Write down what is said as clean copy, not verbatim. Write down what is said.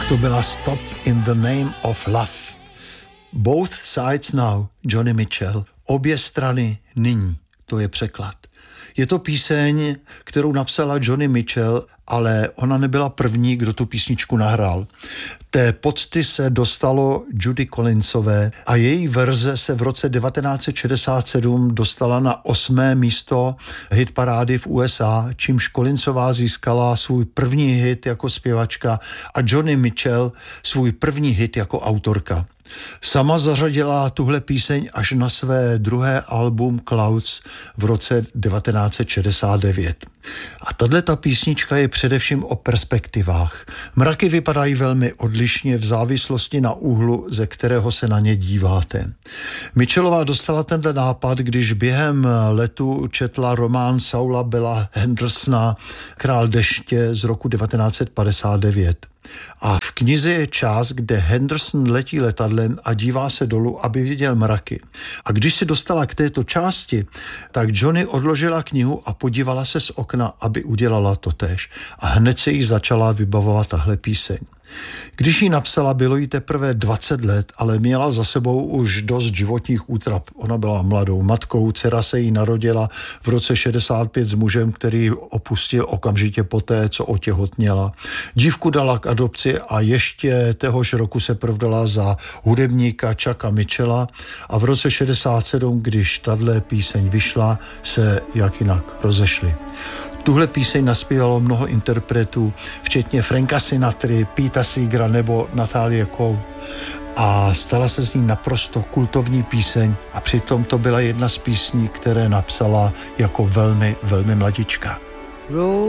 To byla Stop in the Name of Love. Both sides now, Joni Mitchell. Obě strany nyní, to je překlad. Je to píseň, kterou napsala Joni Mitchell, ale ona nebyla první, kdo tu písničku nahrál. Té pocty se dostalo Judy Collinsové a její verze se v roce 1967 dostala na 8. místo hitparády v USA, čímž Collinsová získala svůj první hit jako zpěvačka a Joni Mitchell svůj první hit jako autorka. Sama zařadila tuhle píseň až na své druhé album Clouds v roce 1969. A tato písnička je především o perspektivách. Mraky vypadají velmi odlišně v závislosti na úhlu, ze kterého se na ně díváte. Mitchellová dostala tenhle nápad, když během letu četla román Saula Bella Hendersona Král deště z roku 1959. A v knize je část, kde Henderson letí letadlem a dívá se dolů, aby viděl mraky. A když se dostala k této části, tak Joni odložila knihu a podívala se z okna, aby udělala totéž. A hned se jí začala vybavovat tahle píseň. Když ji napsala, bylo jí teprve 20 let, ale měla za sebou už dost životních útrap. Ona byla mladou matkou, dcera se jí narodila v roce 65 s mužem, který opustil okamžitě poté, co otěhotněla. Dívku dala k adopci a ještě téhož roku se provdala za hudebníka Chucka Mitchella a v roce 67, když tahle píseň vyšla, se jak jinak rozešli. Tuhle píseň naspívalo mnoho interpretů, včetně Franka Sinatry, Peta Seegera nebo Natalie Cole. A stala se z ní naprosto kultovní píseň a přitom to byla jedna z písní, které napsala jako velmi, velmi mladička.